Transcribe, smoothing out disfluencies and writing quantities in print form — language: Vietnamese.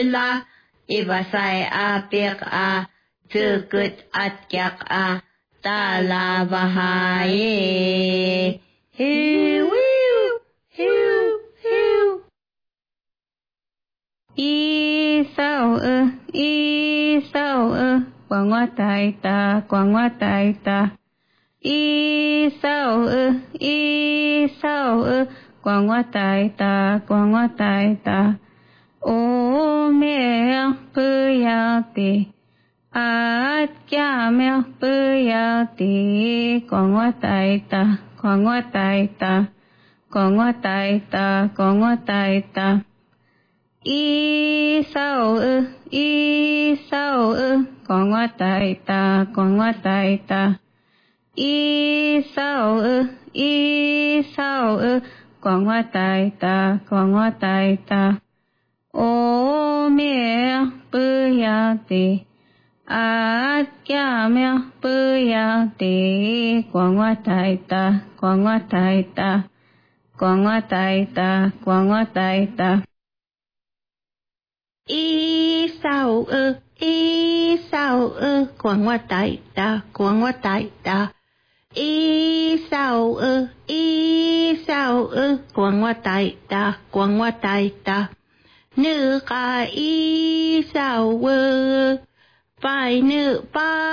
la ibasai a piak a tukut atyak a ta la bahaye hiu hiu hiu y sao quang hoa tai ta y sao quang hoa tai ta ô mẹ bư ya ti a cha mẹ bư ya ti quang hoa tai ta y sao quang hoa tai ta y sao quang hoa tai ta ô mẹ bư ya ti a cha mẹ bư ya ti quang hoa tai ta y sao quang hoa tai ta y sao quang hoa tai ta nữ ca y sao phải nữ ba